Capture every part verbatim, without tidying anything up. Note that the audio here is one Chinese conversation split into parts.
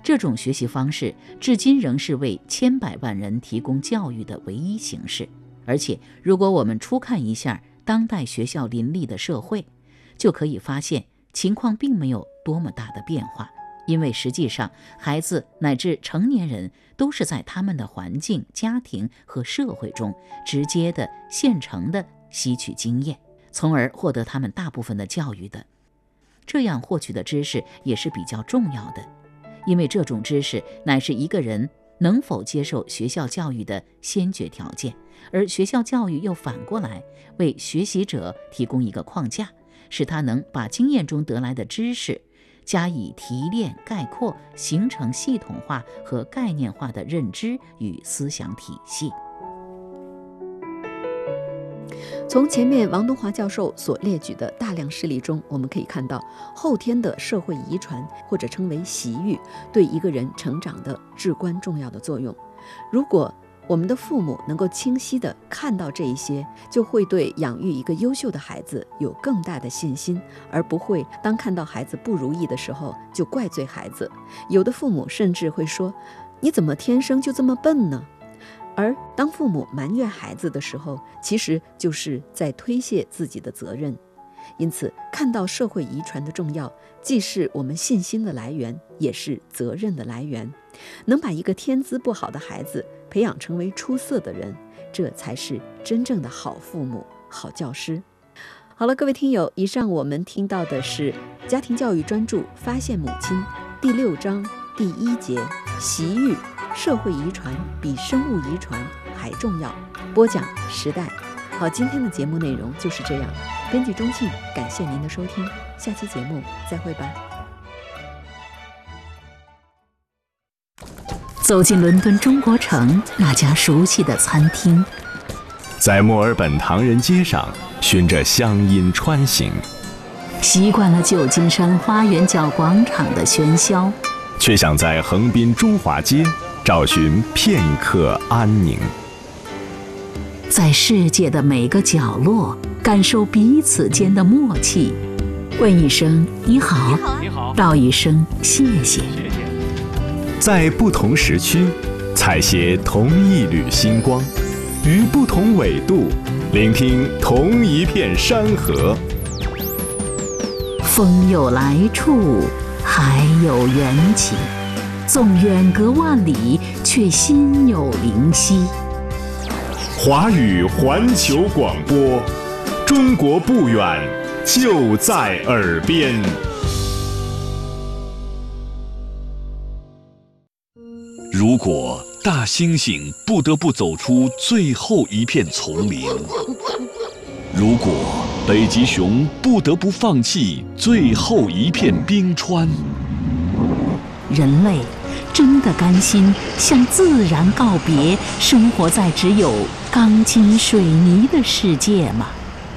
这种学习方式至今仍是为千百万人提供教育的唯一形式。而且如果我们初看一下当代学校林立的社会，就可以发现情况并没有多么大的变化。因为实际上孩子乃至成年人都是在他们的环境、家庭和社会中直接的、现成的吸取经验，从而获得他们大部分的教育的。这样获取的知识也是比较重要的，因为这种知识乃是一个人能否接受学校教育的先决条件，而学校教育又反过来为学习者提供一个框架，使他能把经验中得来的知识加以提炼、概括，形成系统化和概念化的认知与思想体系。 从前面王东华教授所列举的大量事例中，我们可以看到后天的社会遗传，或者称为习育，对一个人成长的至关重要的作用。如果我们的父母能够清晰地看到这一些，就会对养育一个优秀的孩子有更大的信心，而不会当看到孩子不如意的时候就怪罪孩子。有的父母甚至会说：“你怎么天生就这么笨呢？”而当父母埋怨孩子的时候，其实就是在推卸自己的责任。因此，看到社会遗传的重要，既是我们信心的来源，也是责任的来源。能把一个天资不好的孩子培养成为出色的人，这才是真正的好父母、好教师。好了，各位听友，以上我们听到的是家庭教育专著《发现母亲》第六章第一节习育，社会遗传比生物遗传还重要。播讲时代。好，今天的节目内容就是这样。编辑钟庆，感谢您的收听，下期节目再会吧。 走进伦敦中国城那家熟悉的餐厅， 在墨尔本唐人街上循着乡音穿行， 习惯了旧金山花园角广场的喧嚣， 却想在横滨中华街找寻片刻安宁。 在世界的每个角落感受彼此间的默契，问一声你好，你好，道一声谢谢。 在不同时区采撷同一缕星光，于不同纬度聆听同一片山河。 风有来处，海有缘起，纵远隔万里，却心有灵犀。 华语环球广播，中国不远，就在耳边。 如果大猩猩不得不走出最后一片丛林，如果北极熊不得不放弃最后一片冰川， 人类真的甘心向自然告别，生活在只有钢筋水泥的世界吗？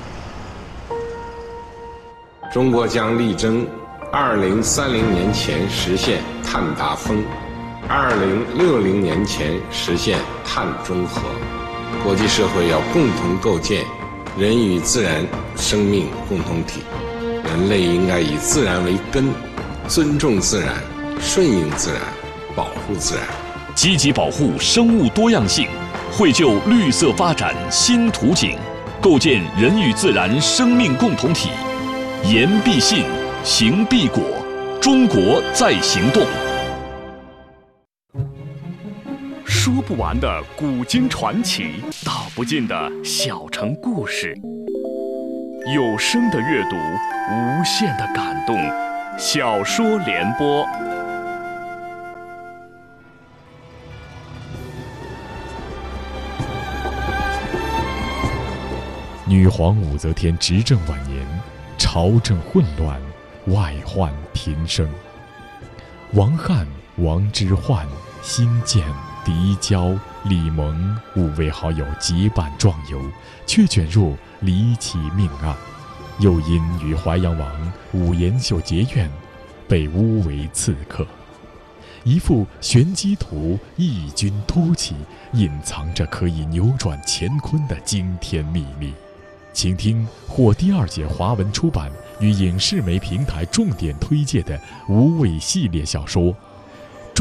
中国将力争二零三零年前实现碳达峰，二零六零年前实现碳中和。国际社会要共同构建人与自然生命共同体，人类应该以自然为根，尊重自然，顺应自然，保护自然， 积极保护生物多样性，绘就绿色发展新图景，构建人与自然生命共同体。言必信，行必果，中国在行动。说不完的古今传奇，道不尽的小城故事，有声的阅读，无限的感动。小说联播。 女皇武则天执政晚年，朝政混乱，外患频生。王翰、王之涣、辛渐、狄娇、李蒙五位好友结伴壮游，却卷入离奇命案，又因与淮阳王武延秀结怨，被诬为刺客。一幅玄机图异军突起，隐藏着可以扭转乾坤的惊天秘密。请听获第二届华文出版与影视媒平台重点推介的无畏系列小说《